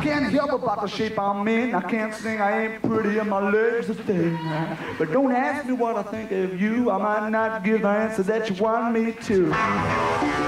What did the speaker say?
can't help about the shape I'm in. I can't sing, I ain't pretty, and my legs are thin. But don't ask me what I think of you. I might not give the answer that you want me to.